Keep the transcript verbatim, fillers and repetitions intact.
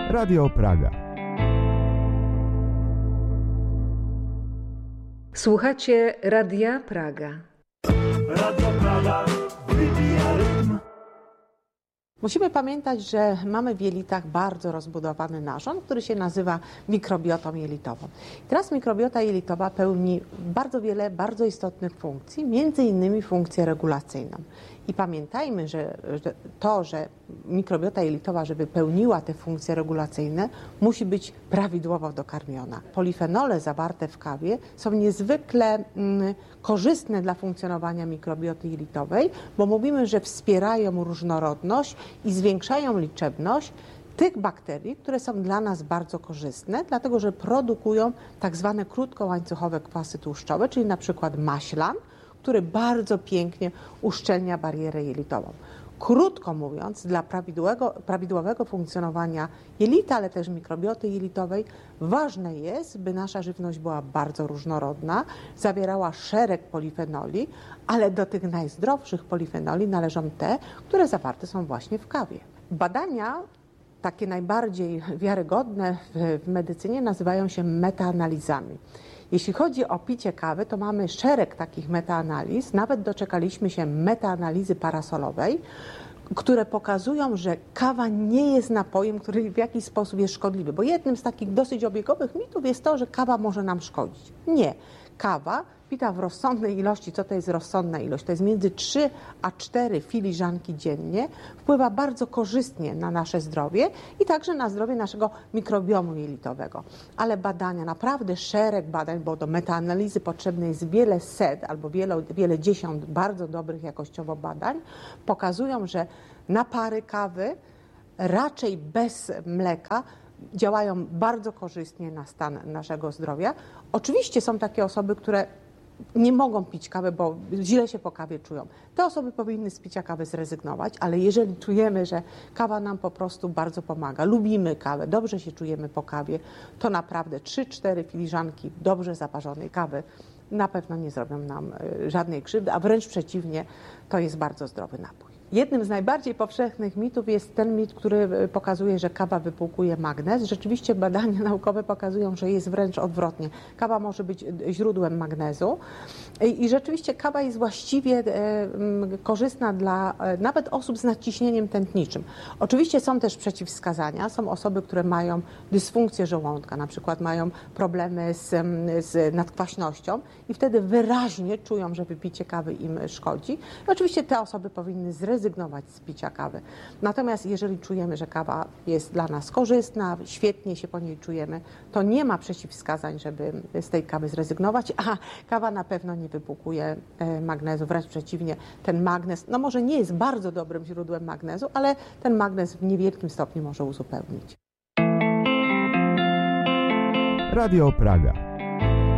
Radio Praga. Słuchacie Radia Praga. Radio Praga wybija rytm. Musimy pamiętać, że mamy w jelitach bardzo rozbudowany narząd, który się nazywa mikrobiotą jelitową. I teraz mikrobiota jelitowa pełni bardzo wiele bardzo istotnych funkcji, między innymi funkcję regulacyjną. I pamiętajmy, że to, że mikrobiota jelitowa, żeby pełniła te funkcje regulacyjne, musi być prawidłowo dokarmiona. Polifenole zawarte w kawie są niezwykle mm, korzystne dla funkcjonowania mikrobioty jelitowej, bo mówimy, że wspierają różnorodność i zwiększają liczebność tych bakterii, które są dla nas bardzo korzystne, dlatego że produkują tak zwane krótkołańcuchowe kwasy tłuszczowe, czyli na przykład maślan, który bardzo pięknie uszczelnia barierę jelitową. Krótko mówiąc, dla prawidłowego, prawidłowego funkcjonowania jelita, ale też mikrobioty jelitowej, ważne jest, by nasza żywność była bardzo różnorodna, zawierała szereg polifenoli, ale do tych najzdrowszych polifenoli należą te, które zawarte są właśnie w kawie. Badania takie najbardziej wiarygodne w, w medycynie nazywają się metaanalizami. Jeśli chodzi o picie kawy, to mamy szereg takich metaanaliz, nawet doczekaliśmy się metaanalizy parasolowej, które pokazują, że kawa nie jest napojem, który w jakiś sposób jest szkodliwy. Bo jednym z takich dosyć obiegowych mitów jest to, że kawa może nam szkodzić. Nie. Kawa pita w rozsądnej ilości, co to jest rozsądna ilość? To jest między trzy a cztery filiżanki dziennie, wpływa bardzo korzystnie na nasze zdrowie i także na zdrowie naszego mikrobiomu jelitowego. Ale badania, naprawdę szereg badań, bo do metaanalizy potrzebne jest wiele set albo wiele, wiele dziesiąt bardzo dobrych jakościowo badań, pokazują, że napary kawy raczej bez mleka działają bardzo korzystnie na stan naszego zdrowia. Oczywiście są takie osoby, które nie mogą pić kawy, bo źle się po kawie czują. Te osoby powinny z picia kawy zrezygnować, ale jeżeli czujemy, że kawa nam po prostu bardzo pomaga, lubimy kawę, dobrze się czujemy po kawie, to naprawdę trzy cztery filiżanki dobrze zaparzonej kawy na pewno nie zrobią nam żadnej krzywdy, a wręcz przeciwnie, to jest bardzo zdrowy napój. Jednym z najbardziej powszechnych mitów jest ten mit, który pokazuje, że kawa wypłukuje magnez. Rzeczywiście badania naukowe pokazują, że jest wręcz odwrotnie. Kawa może być źródłem magnezu i rzeczywiście kawa jest właściwie korzystna dla nawet osób z nadciśnieniem tętniczym. Oczywiście są też przeciwwskazania. Są osoby, które mają dysfunkcję żołądka, na przykład mają problemy z, z nadkwaśnością i wtedy wyraźnie czują, że wypicie kawy im szkodzi. I oczywiście te osoby powinny zrezygnować zrezygnować z picia kawy. Natomiast jeżeli czujemy, że kawa jest dla nas korzystna, świetnie się po niej czujemy, to nie ma przeciwwskazań, żeby z tej kawy zrezygnować, a kawa na pewno nie wypłukuje magnezu, wręcz przeciwnie, ten magnez, no może nie jest bardzo dobrym źródłem magnezu, ale ten magnez w niewielkim stopniu może uzupełnić. Radio Praga.